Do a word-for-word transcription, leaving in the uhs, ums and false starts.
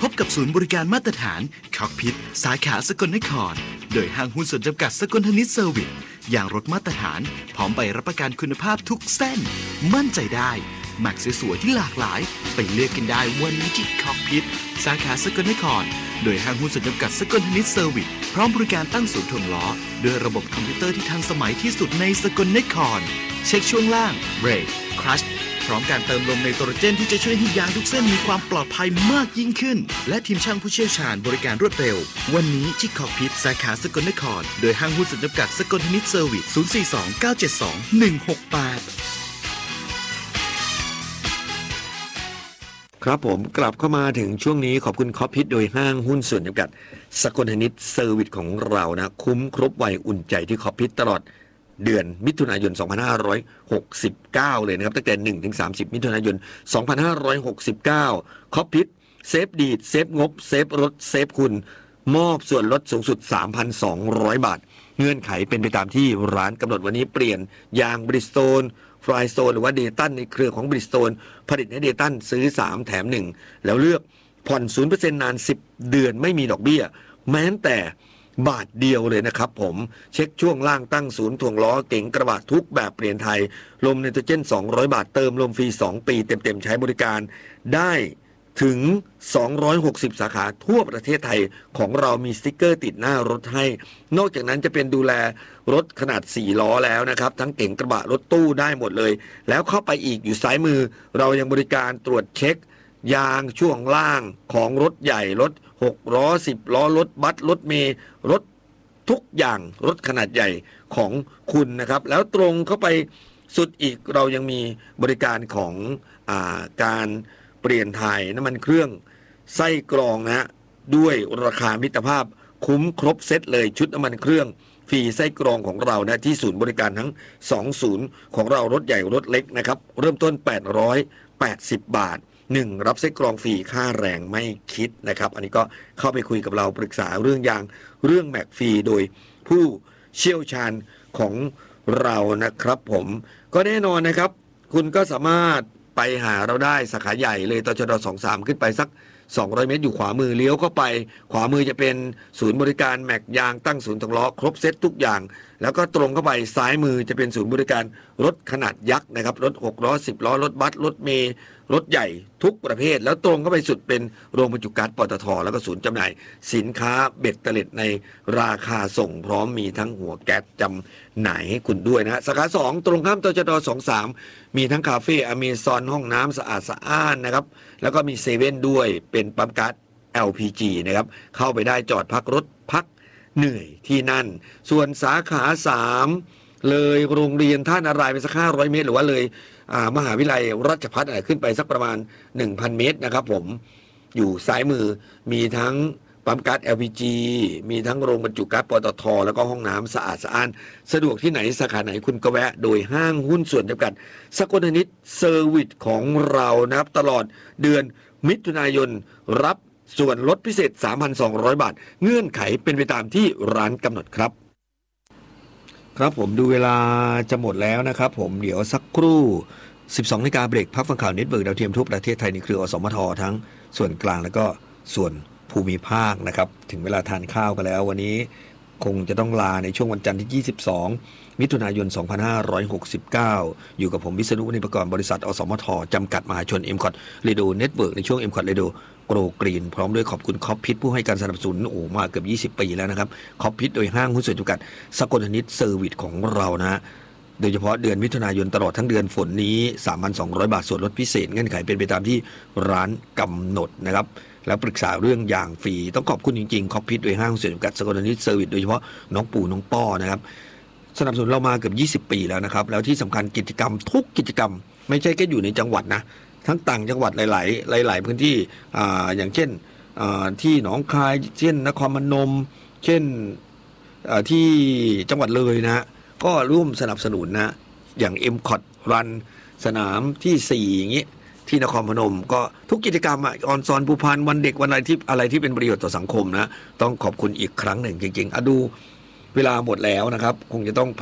บกับศูนย์บริการมาตรฐานคอกพิทสาขาสกลนครโดยห้างหุ้นส่วนจำกัดสกลธนิตเซอร์วิสอย่างรถมาตรฐานพร้อมใบรับประกันคุณภาพทุกเส้นมั่นใจได้แม็กซ์สวยๆที่หลากหลายไปเลือกกันได้วันนี้ที่คอกพิทสาขาสกลนครโดยห้างหุ้นส่วนจำกัดสกลธนิตเซอร์วิสพร้อมบริการตั้งศูนย์ถ่วงล้อด้วยระบบคอมพิวเตอร์ที่ทันสมัยที่สุดในสกลนครเช็คช่วงล่างเบรกคลัตช์พร้อมการเติมลมไนโตรเจนที่จะช่วยให้ยางทุกเส้นมีความปลอดภัยมากยิ่งขึ้นและทีมช่างผู้เชี่ยวชาญบริการรวดเร็ววันนี้ที่คอกพิทสาขาสกลนครโดยห้างหุ้นส่วนจำกัดสกลธนิตเซอร์วิสศูนย์ สี่ สอง เก้า เจ็ด สอง หนึ่ง หก แปดครับผมกลับเข้ามาถึงช่วงนี้ขอบคุณคอปพิทโดยห้างหุ้นส่วนจำกัดสกลธนิตเซอร์วิสของเรานะคุ้มครบไวอุ่นใจที่คอปพิทตลอดเดือนมิถุนายนสองพันห้าร้อยหกสิบเก้าเลยนะครับตั้งแต่หนึ่งถึงสามสิบมิถุนายนสองพันห้าร้อยหกสิบเก้าคอปพิทเซฟดีดเซฟงบเซฟรถเซฟคุณมอบส่วนลดสูงสุด สามพันสองร้อย บาทเงื่อนไขเป็นไปตามที่ร้านกำหนดวันนี้เปลี่ยนยางบริสโตนฟลายสโตนหรือว่าเดตันในเครือของบริสโตนผลิตให้เดตันซื้อสามแถมหนึ่งแล้วเลือกผ่อน ศูนย์เปอร์เซ็นต์ นานสิบเดือนไม่มีดอกเบี้ยแม้แต่บาทเดียวเลยนะครับผมเช็คช่วงล่างตั้งศูนย์ถ่วงล้อเก๋งกระบะทุกแบบเปลี่ยนไทยลมไนโตรเจนสองร้อยบาทเติมลมฟรีสองปีเต็มๆใช้บริการได้ถึงสองร้อยหกสิบสาขาทั่วประเทศไทยของเรามีสติ๊กเกอร์ติดหน้ารถให้นอกจากนั้นจะเป็นดูแลรถขนาดสี่ล้อแล้วนะครับทั้งเก๋งกระบะรถตู้ได้หมดเลยแล้วเข้าไปอีกอยู่ซ้ายมือเรายังบริการตรวจเช็คยางช่วงล่างของรถใหญ่รถหกล้อสิบล้อรถบัสรถเมล์รถทุกอย่างรถขนาดใหญ่ของคุณนะครับแล้วตรงเข้าไปสุดอีกเรายังมีบริการของอ่าการเปลี่ยนถ่ายน้ำมันเครื่องไส้กรองนะฮะด้วยราคามิตรภาพคุ้มครบเซตเลยชุดน้ำมันเครื่องฟรีไส้กรองของเรานะที่ศูนย์บริการทั้งสองศูนย์ของเรารถใหญ่รถเล็กนะครับเริ่มต้นแปดร้อยแปดสิบบาทหนึ่งรับไส้กรองฟรีค่าแรงไม่คิดนะครับอันนี้ก็เข้าไปคุยกับเราปรึกษาเรื่องยางเรื่องแม็กฟรีโดยผู้เชี่ยวชาญของเรานะครับผมก็แน่นอนนะครับคุณก็สามารถไปหาเราได้สาขาใหญ่เลยตชดสองสามขึ้นไปสักสองร้อยเมตรอยู่ขวามือเลี้ยวเข้าไปขวามือจะเป็นศูนย์บริการแม็กยางตั้งศูนย์ถ่วงล้อครบเซตทุกอย่างแล้วก็ตรงเข้าไปซ้ายมือจะเป็นศูนย์บริการรถขนาดยักษ์นะครับรถหกล้อสิบล้อรถบัสรถเมล์รถใหญ่ทุกประเภทแล้วตรงเข้าไปสุดเป็นโรงบรรจุก๊าซปตทแล้วก็ศูนย์จำหน่ายสินค้าเบ็ดเตล็ดในราคาส่งพร้อมมีทั้งหัวแก๊สจำหน่ายให้คุณด้วยนะสาขาสองตรงข้ามตชดสองสามมีทั้งคาเฟ่อเมซอนห้องน้ำสะอาดสะอ้านนะครับแล้วก็มีเซเว่นด้วยเป็นปั๊มก๊าซ แอล พี จี นะครับเข้าไปได้จอดพักรถพักเหนื่อยที่นั่นส่วนสาขาสามเลยโรงเรียนท่านารายไปสักห้าร้อยเมตรหรือว่าเลยมหาวิทยาลัยราชภัฏขึ้นไปสักประมาณ หนึ่งพัน เมตรนะครับผมอยู่ซ้ายมือมีทั้งปั๊มก๊าซ แอล พี จี มีทั้งโรงบรรจุก๊าซปตทแล้วก็ห้องน้ำสะอาดสะอ้านสะดวกที่ไหนสาขาไหนคุณก็แวะโดยห้างหุ้นส่วนจำกัดสกลธนิตเซอร์วิสของเรานะครับตลอดเดือนมิถุนายนรับส่วนลดพิเศษ สามพันสองร้อย บาทเงื่อนไขเป็นไปตามที่ร้านกำหนดครับครับผมดูเวลาจะหมดแล้วนะครับผมเดี๋ยวสักครู่สิบสองนาฬิกาเบรกพักฟังข่าวเน็ตเวิร์กดาวเทียมทั่วประเทศไทยในเครืออสมททั้งส่วนกลางแล้วก็ส่วนภูมิภาคนะครับถึงเวลาทานข้าวกันแล้ววันนี้คงจะต้องลาในช่วงวันจันทร์ที่ยี่สิบสองมิถุนายนสองพันห้าร้อยหกสิบเก้าอยู่กับผมวิษณุนิปกรบริษัทอสมทจำกัดมหาชน เอ็ม คอท Radio Network ในช่วง เอ็ม คอท Radioโกลกรีนพร้อมด้วยขอบคุณคอปพิทผู้ให้การสนับสนุนโอ้มาเกือบยี่สิบปีแล้วนะครับคอปพิทโดยห้างหุ้นส่วนจำกัดสกลธนิตเซอร์วิสของเรานะโดยเฉพาะเดือนมิถุนายนตลอดทั้งเดือนฝนนี้ สามพันสองร้อย บาทส่วนลดพิเศษเงื่อนไขเป็นไปตามที่ร้านกำหนดนะครับแล้วปรึกษาเรื่องยางฟรีต้องขอบคุณจริงๆคอปพิทโดยห้างหุ้นส่วนจำกัดสกลธนิตเซอร์วิสโดยเฉพาะน้องปู่น้องป้อนะครับสนับสนุนเรามาเกือบยี่สิบปีแล้วนะครับแล้วที่สำคัญกิจกรรมทุกกิจกรรมไม่ใช่แค่อยู่ในจังหวัดนะทั้งต่างจังหวัดหลายๆหลายๆพื้นที่อ่าอย่างเช่นที่หนองคายเช่นนครพนมเช่นที่จังหวัดเลยนะก็ร่วมสนับสนุนนะอย่าง เอ็ม คอท Run สนามที่สี่อย่างงี้ที่นครพนมก็ทุกกิจกรรมอ่ะออนซอนภูพานวันเด็กวันอะไรที่อะไรที่เป็นประโยชน์ต่อสังคมนะต้องขอบคุณอีกครั้งหนึ่งจริงๆอ่ะดูเวลาหมดแล้วนะครับคงจะต้อง